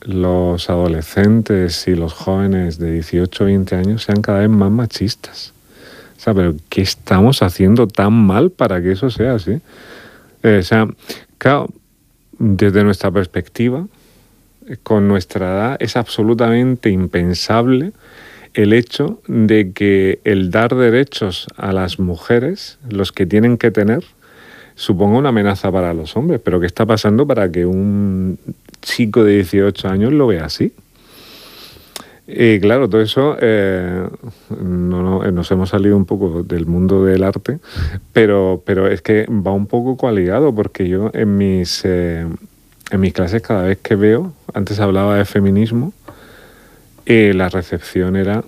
los adolescentes y los jóvenes de 18 o 20 años sean cada vez más machistas. O sea, pero ¿qué estamos haciendo tan mal para que eso sea así? O sea, claro, desde nuestra perspectiva, con nuestra edad, es absolutamente impensable el hecho de que el dar derechos a las mujeres, los que tienen que tener, suponga una amenaza para los hombres. Pero ¿qué está pasando para que un chico de 18 años lo vea así? Y claro, todo eso, nos hemos salido un poco del mundo del arte, pero es que va un poco coaligado, porque yo en mis clases, cada vez que veo, antes hablaba de feminismo, la recepción era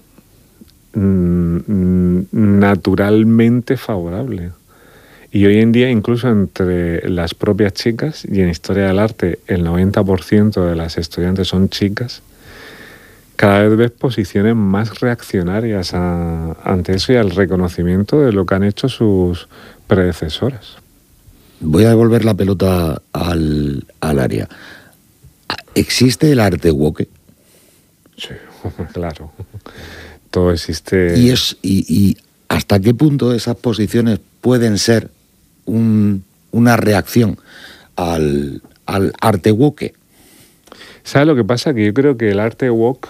naturalmente favorable. Y hoy en día, incluso entre las propias chicas, y en historia del arte el 90% de las estudiantes son chicas, cada vez ves posiciones más reaccionarias ante eso y al reconocimiento de lo que han hecho sus predecesoras. Voy a devolver la pelota al área. ¿Existe el arte woke? Sí, claro. Todo existe. ¿Y hasta qué punto esas posiciones pueden ser una reacción al arte woke? ¿Sabes lo que pasa? Que yo creo que el arte woke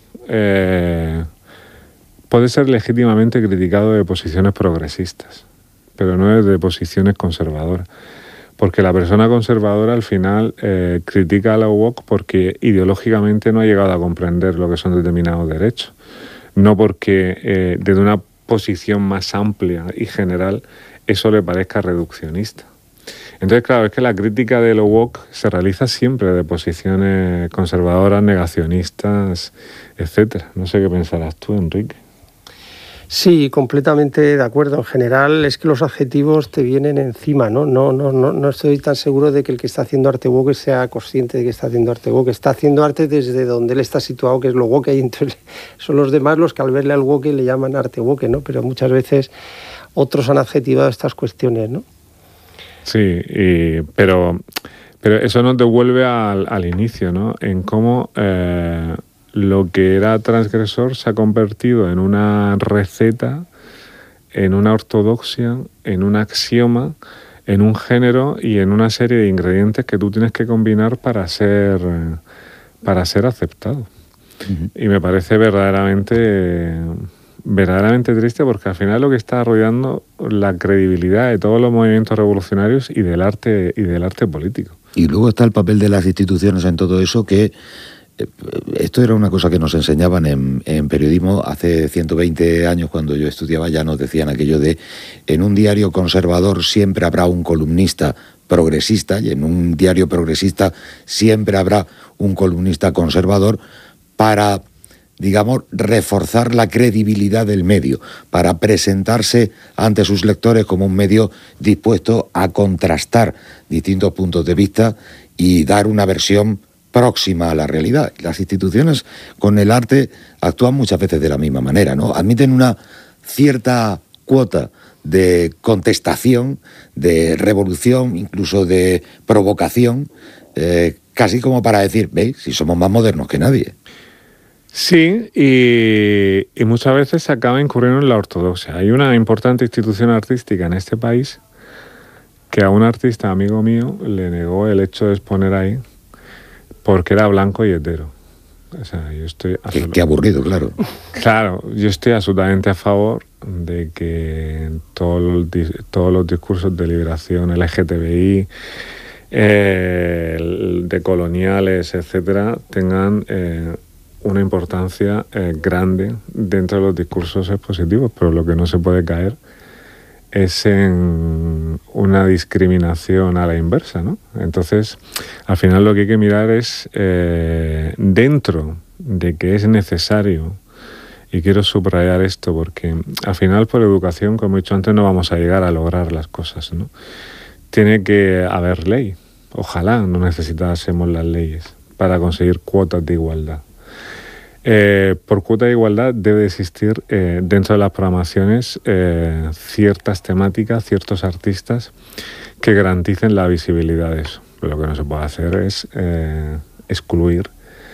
puede ser legítimamente criticado de posiciones progresistas, pero no desde posiciones conservadoras. Porque la persona conservadora al final critica a la woke porque ideológicamente no ha llegado a comprender lo que son determinados derechos. No porque desde una posición más amplia y general eso le parezca reduccionista. Entonces, claro, es que la crítica de lo woke se realiza siempre de posiciones conservadoras, negacionistas, etcétera. No sé qué pensarás tú, Enrique. Sí, completamente de acuerdo. En general es que los adjetivos te vienen encima, ¿no? No estoy tan seguro de que el que está haciendo arte woke sea consciente de que está haciendo arte woke. Está haciendo arte desde donde él está situado, que es lo woke, y entonces son los demás los que al verle al woke le llaman arte woke, ¿no? Pero muchas veces otros han adjetivado estas cuestiones, ¿no? Sí, pero eso nos devuelve al inicio, ¿no? En cómo lo que era transgresor se ha convertido en una receta, en una ortodoxia, en un axioma, en un género y en una serie de ingredientes que tú tienes que combinar para ser aceptado. Uh-huh. Y me parece verdaderamente triste, porque al final lo que está rodeando la credibilidad de todos los movimientos revolucionarios y del arte político. Y luego está el papel de las instituciones en todo eso, que esto era una cosa que nos enseñaban en periodismo hace 120 años, cuando yo estudiaba. Ya nos decían aquello de: en un diario conservador siempre habrá un columnista progresista, y en un diario progresista siempre habrá un columnista conservador, para, digamos, reforzar la credibilidad del medio, para presentarse ante sus lectores como un medio dispuesto a contrastar distintos puntos de vista y dar una versión próxima a la realidad. Las instituciones con el arte actúan muchas veces de la misma manera, ¿no? Admiten una cierta cuota de contestación, de revolución, incluso de provocación, casi como para decir: ¿veis? Si somos más modernos que nadie. Sí, y muchas veces se acaba incurriendo en la ortodoxia. Hay una importante institución artística en este país que a un artista amigo mío le negó el hecho de exponer ahí porque era blanco y hetero. O sea, yo estoy... Qué aburrido, claro. Claro, yo estoy absolutamente a favor de que todos los discursos de liberación LGTBI, de coloniales, etcétera, tengan una importancia grande dentro de los discursos expositivos, pero lo que no se puede caer es en una discriminación a la inversa, ¿no? Entonces, al final lo que hay que mirar es, dentro de que es necesario, y quiero subrayar esto porque al final por educación, como he dicho antes, no vamos a llegar a lograr las cosas, ¿no? Tiene que haber ley. Ojalá no necesitásemos las leyes para conseguir cuotas de igualdad. Por cuota de igualdad debe existir dentro de las programaciones ciertas temáticas, ciertos artistas que garanticen la visibilidad de eso. Pero lo que no se puede hacer es excluir